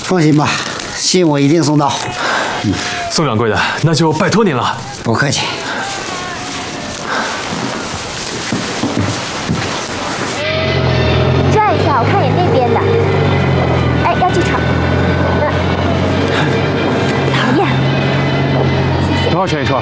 放心吧，信我一定送到。 宋掌柜的，那就拜托您了。 不客气。 转一下，我看眼那边的。哎，要这场。讨厌。谢谢。 多少钱一串？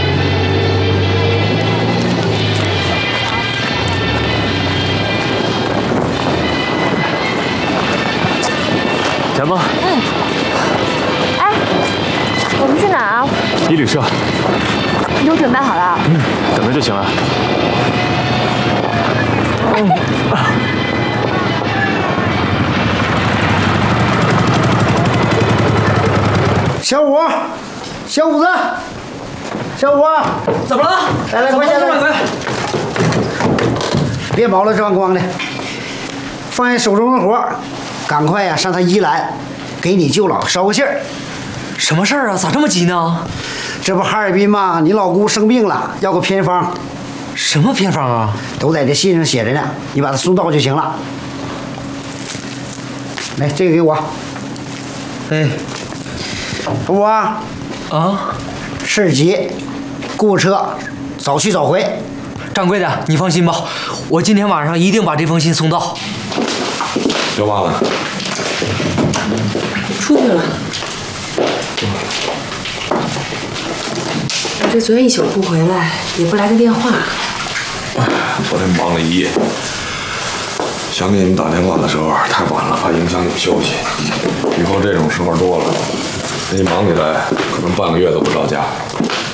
钱吗？ 哎，我们去哪儿啊？ 一旅社。 你都准备好了？ 等着就行了。 小五，小五子，小五， 怎么了？ 来，快下来！别毛了装光的，放下手中的活，赶快呀上他宜兰，给你舅老捎个信儿。 什么事儿啊？咋这么急呢？ 这不哈尔滨吗？你老姑生病了，要个偏方。 什么偏方啊？ 都在这信上写着呢，你把它送到就行了。来，这个给我。哎，我啊，事儿急，雇车，早去早回。 掌柜的，你放心吧，我今天晚上一定把这封信送到。 刘妈呢？ 出去了。我这昨天一宿不回来，也不来个电话。 昨天忙了一夜，想给你们打电话的时候太晚了，怕影响你们休息。以后这种时候多了，你忙起来可能半个月都不着家。